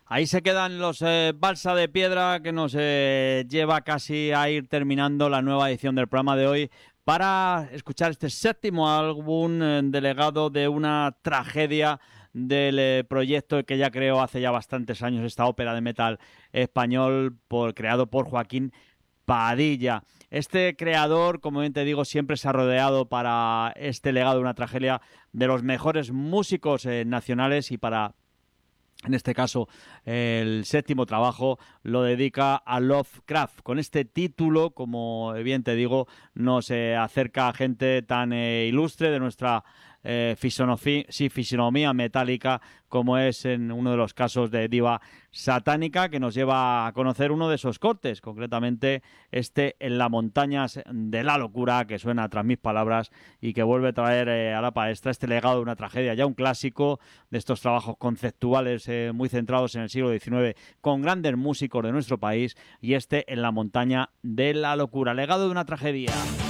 Ahí se quedan los Balsa de Piedra, que nos lleva casi a ir terminando la nueva edición del programa de hoy para escuchar este séptimo álbum delegado de una tragedia del proyecto que ya creó hace ya bastantes años, esta ópera de metal español creado por Joaquín Padilla. Este creador, como bien te digo, siempre se ha rodeado para este legado de una tragedia de los mejores músicos nacionales, y para, en este caso, el séptimo trabajo lo dedica a Lovecraft. Con este título, como bien te digo, nos acerca a gente tan ilustre de nuestra fisonomía metálica, como es en uno de los casos de Diva Satánica, que nos lleva a conocer uno de esos cortes, concretamente este En las montañas de la locura, que suena tras mis palabras y que vuelve a traer a la palestra este legado de una tragedia, ya un clásico de estos trabajos conceptuales muy centrados en el siglo XIX, con grandes músicos de nuestro país, y este En la montaña de la locura, legado de una tragedia.